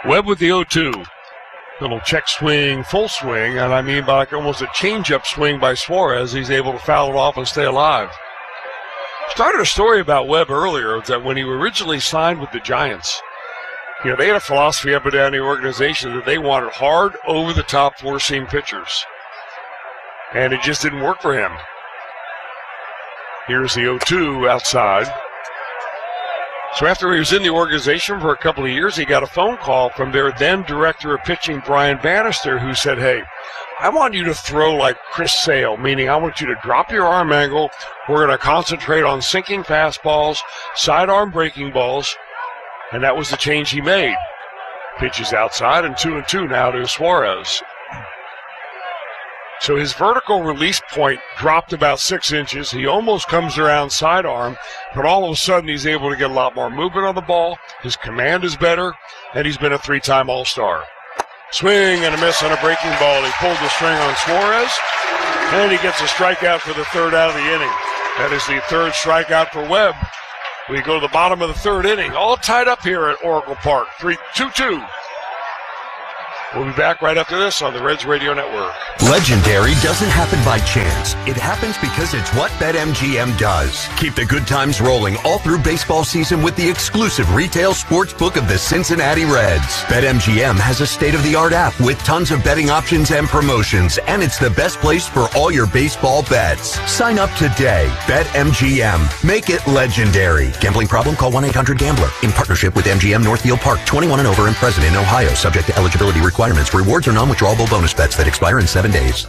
Webb with the 0-2. Little check swing, full swing, and I mean by like almost a change-up swing by Suarez. He's able to foul it off and stay alive. Started a story about Webb earlier that when he originally signed with the Giants, they had a philosophy up and down the organization that they wanted hard, over-the-top four-seam pitchers. And it just didn't work for him. Here's the 0-2 outside. So after he was in the organization for a couple of years, he got a phone call from their then director of pitching, Brian Bannister, who said, hey, I want you to throw like Chris Sale, meaning I want you to drop your arm angle. We're going to concentrate on sinking fastballs, sidearm breaking balls. And that was the change he made. Pitches outside and 2-2 now to Suarez. So his vertical release point dropped about 6 inches. He almost comes around sidearm, but all of a sudden he's able to get a lot more movement on the ball. His command is better, and he's been a 3-time All-Star. Swing and a miss on a breaking ball. He pulled the string on Suarez, and he gets a strikeout for the third out of the inning. That is the third strikeout for Webb. We go to the bottom of the third inning, all tied up here at Oracle Park, 2-2. We'll be back right after this on the Reds Radio Network. Legendary doesn't happen by chance. It happens because it's what BetMGM does. Keep the good times rolling all through baseball season with the exclusive retail sports book of the Cincinnati Reds. BetMGM has a state-of-the-art app with tons of betting options and promotions, and it's the best place for all your baseball bets. Sign up today. BetMGM. Make it legendary. Gambling problem? Call 1-800-GAMBLER. In partnership with MGM Northfield Park, 21 and over and present in Ohio, subject to eligibility requirements. Rewards are non-withdrawable bonus bets that expire in 7 days.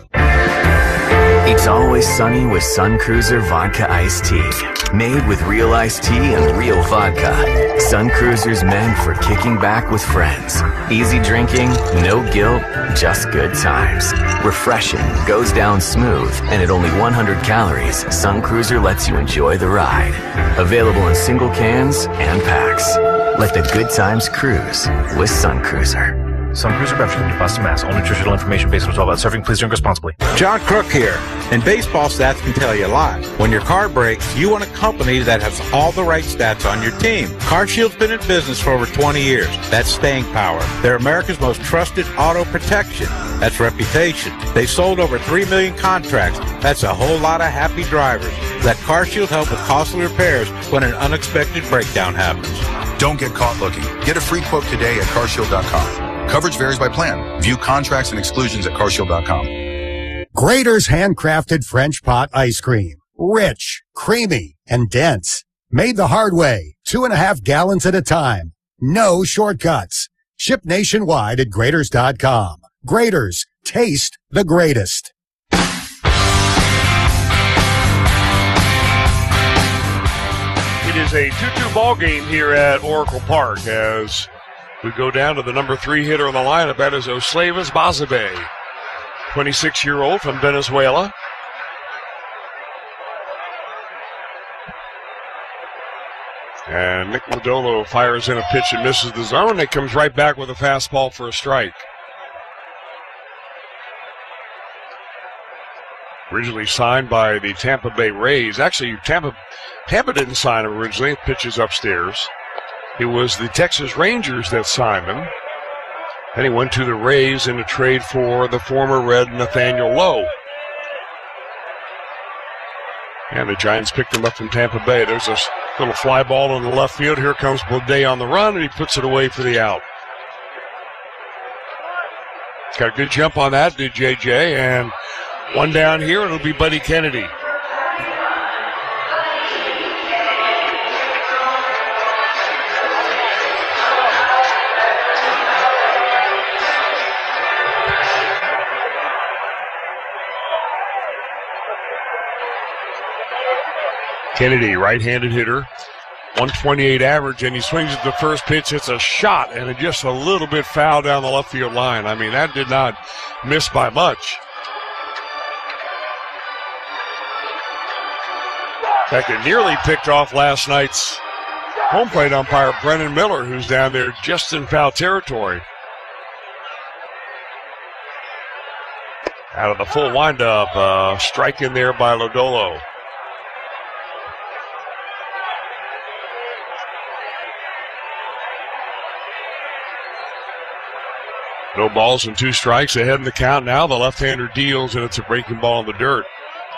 It's always sunny with Sun Cruiser Vodka Iced Tea. Made with real iced tea and real vodka. Sun Cruiser's meant for kicking back with friends. Easy drinking, no guilt, just good times. Refreshing, goes down smooth, and at only 100 calories, Sun Cruiser lets you enjoy the ride. Available in single cans and packs. Let the good times cruise with Sun Cruiser. Sun Cruiser Beverage Company, Boston, Mass. All nutritional information based on 12 about serving. Please drink responsibly. John Crook here. And baseball stats can tell you a lot. When your car breaks, you want a company that has all the right stats on your team. CarShield's been in business for over 20 years. That's staying power. They're America's most trusted auto protection. That's reputation. They've sold over 3 million contracts. That's a whole lot of happy drivers. Let CarShield help with costly repairs when an unexpected breakdown happens. Don't get caught looking. Get a free quote today at carshield.com. Coverage varies by plan. View contracts and exclusions at carshield.com. Grader's handcrafted French pot ice cream. Rich, creamy, and dense. Made the hard way. 2.5 gallons at a time. No shortcuts. Shipped nationwide at Graders.com. Graders. Taste the greatest. It is a 2-2 ball game here at Oracle Park as we go down to the number 3 hitter on the lineup. That is Oslavas Basabe, 26-year-old from Venezuela. And Nick Lodolo fires in a pitch and misses the zone. It comes right back with a fastball for a strike. Originally signed by the Tampa Bay Rays. Actually, Tampa didn't sign him originally. It pitches upstairs. It was the Texas Rangers that signed him. And he went to the Rays in a trade for the former Red Nathaniel Lowe. And the Giants picked him up from Tampa Bay. There's a little fly ball in the left field. Here comes Baudet on the run, and he puts it away for the out. Got a good jump on that, did JJ. And one down here, it'll be Buddy Kennedy. Kennedy, right-handed hitter, 128 average, and he swings at the first pitch. It's a shot, and it just a little bit foul down the left field line. I mean, that did not miss by much. In fact, it nearly picked off last night's home plate umpire, Brennan Miller, who's down there just in foul territory. Out of the full windup, strike in there by Lodolo. No balls and 2 strikes ahead in the count now. The left-hander deals, and it's a breaking ball in the dirt.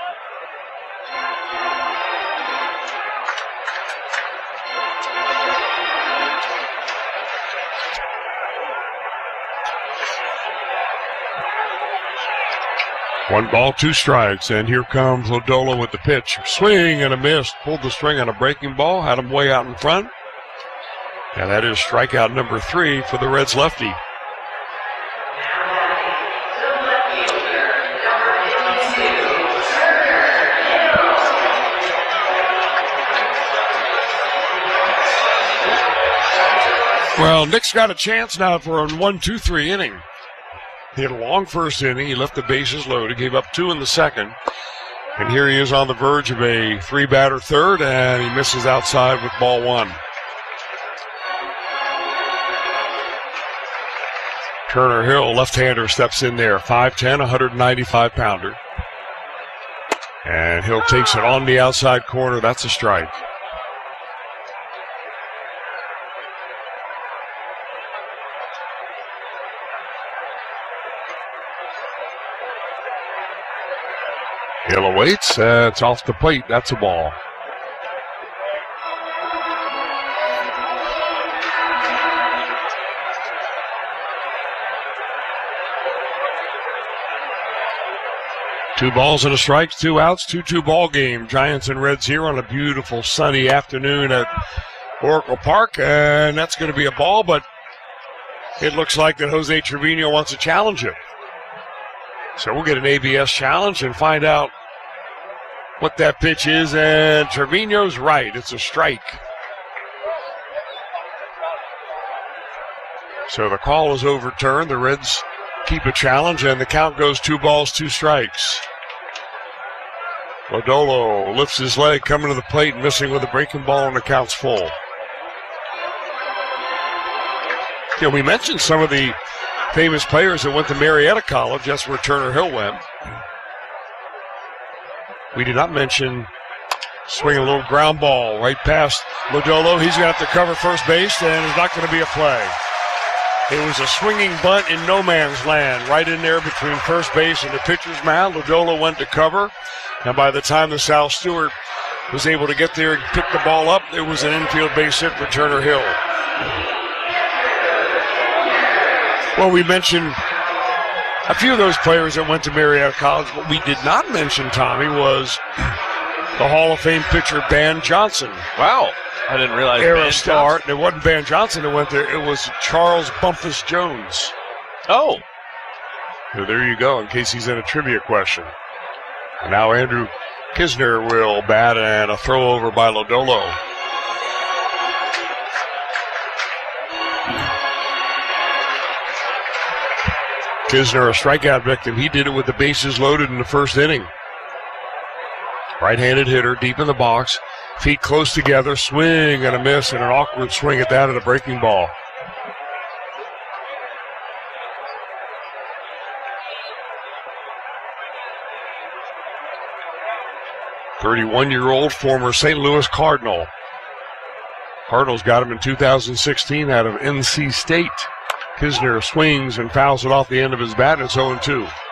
One ball, 2 strikes, and here comes Lodolo with the pitch. Swing and a miss. Pulled the string on a breaking ball, had him way out in front. And that is strikeout number 3 for the Reds lefty. Well, Nick's got a chance now for a 1-2-3 inning. He had a long first inning. He left the bases loaded, gave up 2 in the second. And here he is on the verge of a 3-batter third, and he misses outside with ball 1. Turner Hill, left-hander, steps in there. 5'10", 195-pounder. And Hill takes it on the outside corner. That's a strike. Hill awaits. It's off the plate. That's a ball. Two balls and a strike, 2 outs, 2-2 ball game. Giants and Reds here on a beautiful sunny afternoon at Oracle Park, and that's going to be a ball, but it looks like that Jose Trevino wants to challenge it. So we'll get an ABS challenge and find out what that pitch is, and Trevino's right. It's a strike. So the call is overturned. The Reds keep a challenge, and the count goes 2 balls, 2 strikes. Lodolo lifts his leg, coming to the plate, missing with a breaking ball, and the count's full. You know, we mentioned some of the famous players that went to Marietta College. That's where Turner Hill went. We did not mention swinging a little ground ball right past Lodolo. He's going to have to cover first base, and it's not going to be a play. It was a swinging bunt in no man's land, right in there between first base and the pitcher's mound. Lodolo went to cover, and by the time the Sal Stewart was able to get there and pick the ball up, it was an infield base hit for Turner Hill. Well, we mentioned a few of those players that went to Marietta College. What we did not mention, Tommy, was the Hall of Fame pitcher Ban Johnson. Wow. I didn't realize Era star. It wasn't Ban Johnson that went there. It was Charles Bumpus Jones. Oh. So there you go, in case he's in a trivia question. And now Andrew Kisner will bat, and a throw over by Lodolo. Kisner, a strikeout victim. He did it with the bases loaded in the first inning. Right-handed hitter, deep in the box. Feet close together, swing and a miss, and an awkward swing at that at a breaking ball. "31-year-old former St. Louis Cardinal. Cardinals got him in 2016 out of NC State. Kisner swings and fouls it off the end of his bat, and it's 0-2.